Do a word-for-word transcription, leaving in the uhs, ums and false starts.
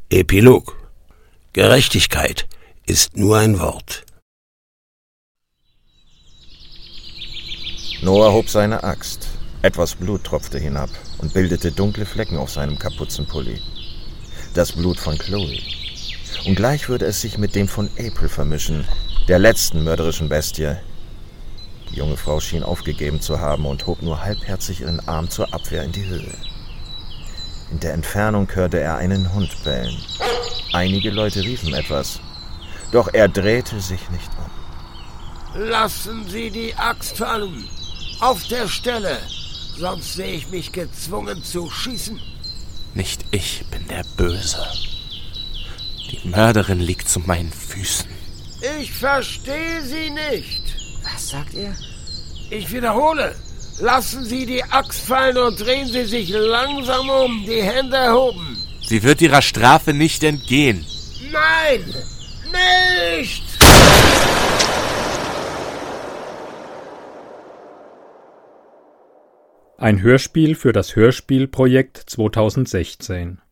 Epilog. Gerechtigkeit ist nur ein Wort. Noah hob seine Axt. Etwas Blut tropfte hinab und bildete dunkle Flecken auf seinem Kapuzenpulli. Das Blut von Chloe. Und gleich würde es sich mit dem von April vermischen, der letzten mörderischen Bestie. Die junge Frau schien aufgegeben zu haben und hob nur halbherzig ihren Arm zur Abwehr in die Höhe. In der Entfernung hörte er einen Hund bellen. Einige Leute riefen etwas, doch er drehte sich nicht um. Lassen Sie die Axt fallen! Auf der Stelle! Sonst sehe ich mich gezwungen zu schießen. Nicht ich bin der Böse. Die Mörderin liegt zu meinen Füßen. Ich verstehe Sie nicht. Was sagt er? Ich wiederhole. Lassen Sie die Axt fallen und drehen Sie sich langsam um, die Hände erhoben. Sie wird ihrer Strafe nicht entgehen. Nein, nicht! Ein Hörspiel für das Hörspielprojekt zweitausendsechzehn.